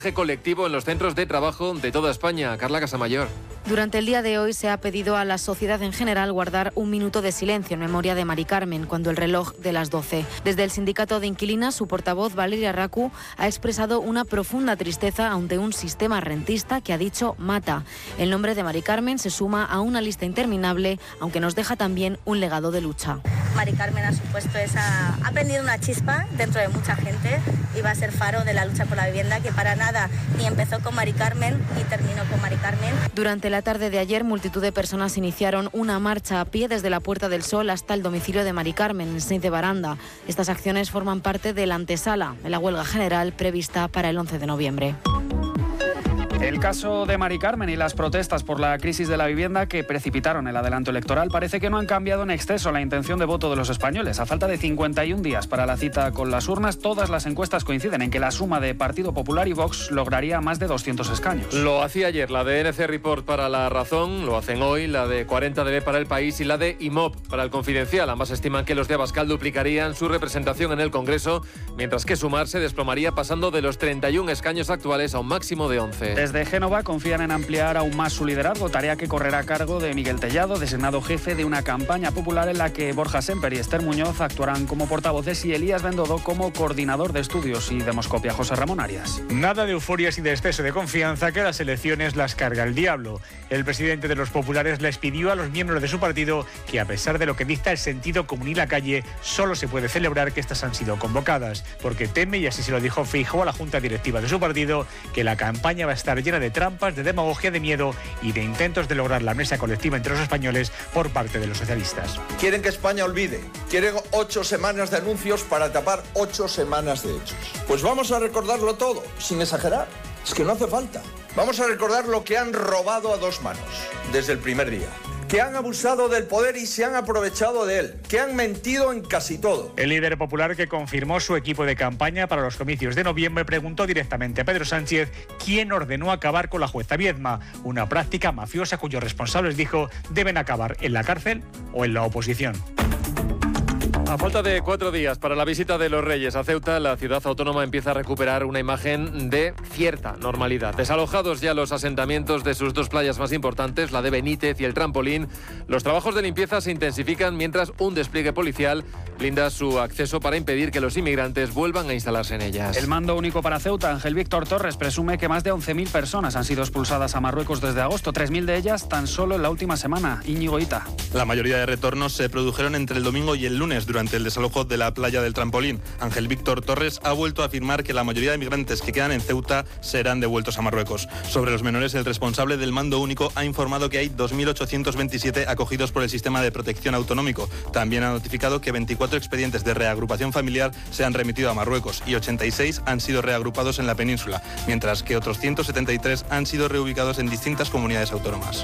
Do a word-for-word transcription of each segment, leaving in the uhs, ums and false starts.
colectivo en los centros de trabajo de toda España. Carla Casamayor. Durante el día de hoy se ha pedido a la sociedad en general guardar un minuto de silencio en memoria de Mari Carmen cuando el reloj de las doce. Desde el sindicato de inquilinas, su portavoz Valeria Racu ha expresado una profunda tristeza ante un sistema rentista que ha dicho mata. El nombre de Mari Carmen se suma a una lista interminable, aunque nos deja también un legado de lucha. Mari Carmen ha supuesto esa, ha prendido una chispa dentro de mucha gente y va a ser faro de la lucha por la vivienda, que para nada ni empezó con Mari Carmen ni terminó con Mari Carmen. Durante la tarde de ayer, multitud de personas iniciaron una marcha a pie desde la Puerta del Sol hasta el domicilio de Mari Carmen, en Seny de Baranda. Estas acciones forman parte de la antesala de la huelga general prevista para el once de noviembre. El caso de Mari Carmen y las protestas por la crisis de la vivienda que precipitaron el adelanto electoral parece que no han cambiado en exceso la intención de voto de los españoles. A falta de cincuenta y un días para la cita con las urnas, todas las encuestas coinciden en que la suma de Partido Popular y Vox lograría más de doscientos escaños. Lo hacía ayer la de N C Report para La Razón, lo hacen hoy la de cuarenta D B para El País y la de I M O P para El Confidencial. Ambas estiman que los de Abascal duplicarían su representación en el Congreso, mientras que Sumar se desplomaría pasando de los treinta y un escaños actuales a un máximo de once. Desde Génova confían en ampliar aún más su liderazgo, tarea que correrá a cargo de Miguel Tellado, designado jefe de una campaña popular en la que Borja Semper y Esther Muñoz actuarán como portavoces y Elías Bendodo como coordinador de estudios, y Demoscopia José Ramón Arias. Nada de euforias y de exceso de confianza, que las elecciones las carga el diablo. El presidente de los populares les pidió a los miembros de su partido que, a pesar de lo que dicta el sentido común y la calle, solo se puede celebrar que estas han sido convocadas, porque teme, y así se lo dijo Feijóo a la junta directiva de su partido, que la campaña va a estar llena de trampas, de demagogia, de miedo y de intentos de lograr la amnesia colectiva entre los españoles por parte de los socialistas. Quieren que España olvide, quieren ocho semanas de anuncios para tapar ocho semanas de hechos. Pues vamos a recordarlo todo, sin exagerar, es que no hace falta. Vamos a recordar lo que han robado a dos manos desde el primer día, que han abusado del poder y se han aprovechado de él, que han mentido en casi todo. El líder popular, que confirmó su equipo de campaña para los comicios de noviembre, preguntó directamente a Pedro Sánchez quién ordenó acabar con la jueza Viedma, una práctica mafiosa cuyos responsables, dijo, deben acabar en la cárcel o en la oposición. A falta de cuatro días para la visita de los Reyes a Ceuta, la ciudad autónoma empieza a recuperar una imagen de cierta normalidad. Desalojados ya los asentamientos de sus dos playas más importantes, la de Benítez y el Trampolín, los trabajos de limpieza se intensifican mientras un despliegue policial blinda su acceso para impedir que los inmigrantes vuelvan a instalarse en ellas. El mando único para Ceuta, Ángel Víctor Torres, presume que más de once mil personas han sido expulsadas a Marruecos desde agosto, tres mil de ellas tan solo en la última semana. Íñigo Ita. La mayoría de retornos se produjeron entre el domingo y el lunes durante el desalojo de la playa del Trampolín. Ángel Víctor Torres ha vuelto a afirmar que la mayoría de migrantes que quedan en Ceuta serán devueltos a Marruecos. Sobre los menores, el responsable del mando único ha informado que hay dos mil ochocientos veintisiete acogidos por el sistema de protección autonómico. También ha notificado que veinticuatro expedientes de reagrupación familiar se han remitido a Marruecos y ochenta y seis han sido reagrupados en la península, mientras que otros ciento setenta y tres han sido reubicados en distintas comunidades autónomas.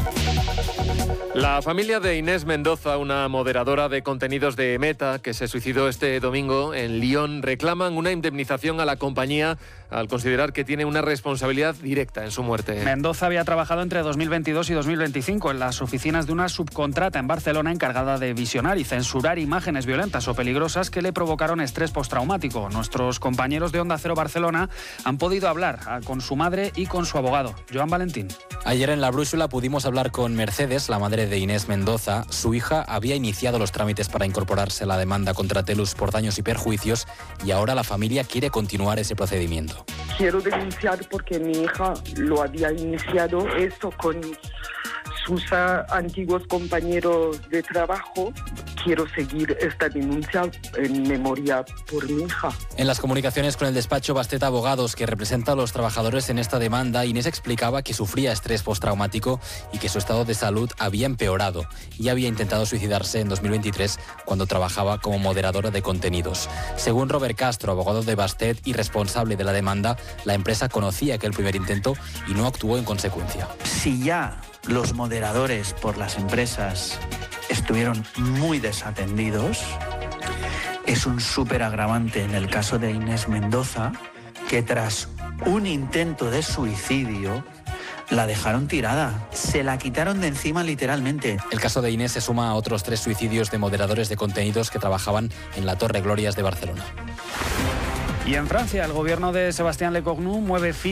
La familia de Inés Mendoza, una moderadora de contenidos de Meta que se suicidó este domingo en Lyon, reclaman una indemnización a la compañía al considerar que tiene una responsabilidad directa en su muerte. Mendoza había trabajado entre dos mil veintidós y dos mil veinticinco en las oficinas de una subcontrata en Barcelona encargada de visionar y censurar imágenes violentas o peligrosas que le provocaron estrés postraumático. Nuestros compañeros de Onda Cero Barcelona han podido hablar con su madre y con su abogado, Joan Valentín. Ayer en La Brújula pudimos hablar con Mercedes, la madre de Inés Mendoza. Su hija había iniciado los trámites para incorporarse a la demanda contra Telus por daños y perjuicios y ahora la familia quiere continuar ese procedimiento. Quiero denunciar porque mi hija lo había iniciado esto con sus uh, antiguos compañeros de trabajo. Quiero seguir esta denuncia en memoria por mi hija. En las comunicaciones con el despacho Bastet Abogados, que representa a los trabajadores en esta demanda, Inés explicaba que sufría estrés postraumático y que su estado de salud había empeorado y había intentado suicidarse en dos mil veintitrés cuando trabajaba como moderadora de contenidos. Según Robert Castro, abogado de Bastet y responsable de la demanda, la empresa conocía aquel primer intento y no actuó en consecuencia. Si ya los moderadores por las empresas estuvieron muy desatendidos, es un súper agravante en el caso de Inés Mendoza, que tras un intento de suicidio la dejaron tirada, se la quitaron de encima literalmente. El caso de Inés se suma a otros tres suicidios de moderadores de contenidos que trabajaban en la Torre Glorias de Barcelona. Y en Francia, el gobierno de Sebastián Lecornu mueve